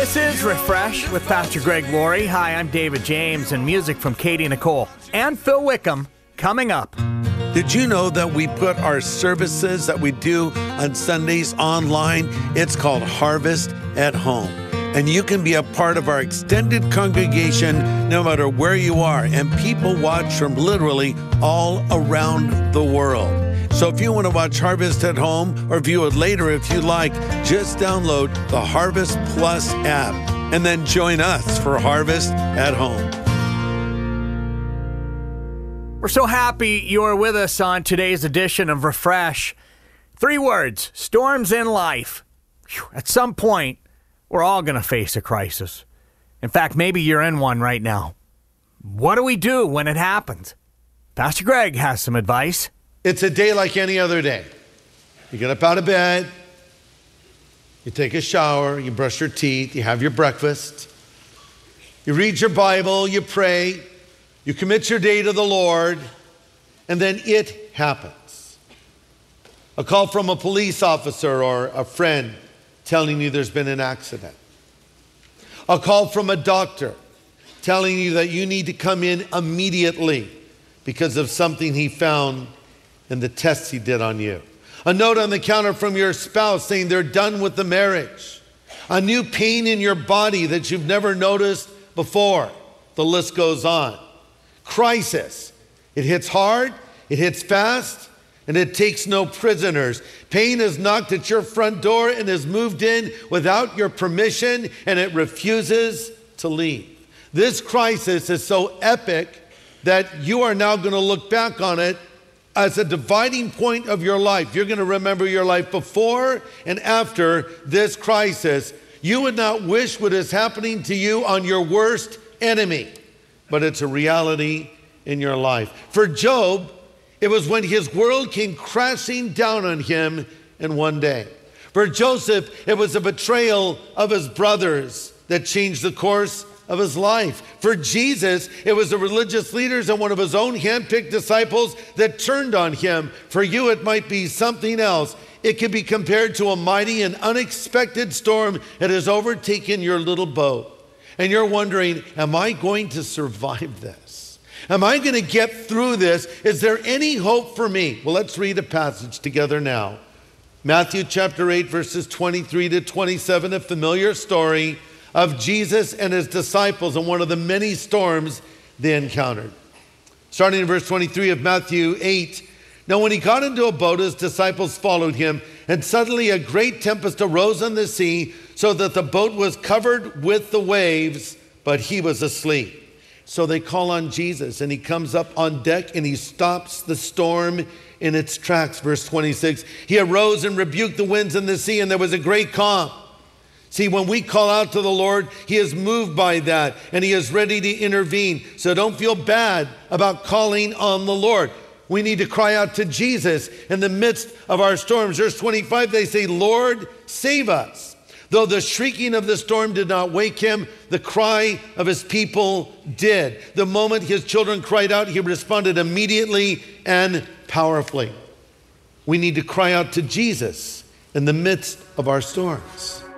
This is Refresh with Pastor Greg Laurie. Hi, I'm David James, and music from Katie Nicole and Phil Wickham coming up. Did you know that we put our services that we do on Sundays online? It's called Harvest at Home. And you can be a part of our extended congregation no matter where you are. And people watch from literally all around the world. So if you want to watch Harvest at Home or view it later if you like, just download the Harvest Plus app and then join us for Harvest at Home. We're so happy you're with us on today's edition of Refresh. 3 words, storms in life. Whew, at some point, we're all going to face a crisis. In fact, maybe you're in one right now. What do we do when it happens? Pastor Greg has some advice. It's a day like any other day. You get up out of bed, you take a shower, you brush your teeth, you have your breakfast, you read your Bible, you pray, you commit your day to the Lord, and then it happens. A call from a police officer or a friend telling you there's been an accident. A call from a doctor telling you that you need to come in immediately because of something he found in the tests he did on you. A note on the counter from your spouse saying they're done with the marriage. A new pain in your body that you've never noticed before. The list goes on. Crisis. It hits hard, it hits fast, and it takes no prisoners. Pain has knocked at your front door and has moved in without your permission, and it refuses to leave. This crisis is so epic that you are now going to look back on it as a dividing point of your life. You're going to remember your life before and after this crisis. You would not wish what is happening to you on your worst enemy, but it's a reality in your life. For Job, it was when his world came crashing down on him in one day. For Joseph, it was a betrayal of his brothers that changed the course of his life. For Jesus, it was the religious leaders and one of his own handpicked disciples that turned on him. For you, it might be something else. It can be compared to a mighty and unexpected storm that has overtaken your little boat. And you're wondering, am I going to survive this? Am I going to get through this? Is there any hope for me? Well, let's read a passage together now. Matthew chapter 8, verses 23 to 27, a familiar story of Jesus and his disciples and one of the many storms they encountered. Starting in verse 23 of Matthew 8, now when he got into a boat, his disciples followed him, and suddenly a great tempest arose on the sea, so that the boat was covered with the waves, but he was asleep. So they call on Jesus, and he comes up on deck, and he stops the storm in its tracks. Verse 26, he arose and rebuked the winds and the sea, and there was a great calm. See, when we call out to the Lord, he is moved by that, and he is ready to intervene. So don't feel bad about calling on the Lord. We need to cry out to Jesus in the midst of our storms. Verse 25, they say, Lord, save us. Though the shrieking of the storm did not wake him, the cry of his people did. The moment his children cried out, he responded immediately and powerfully. We need to cry out to Jesus in the midst of our storms.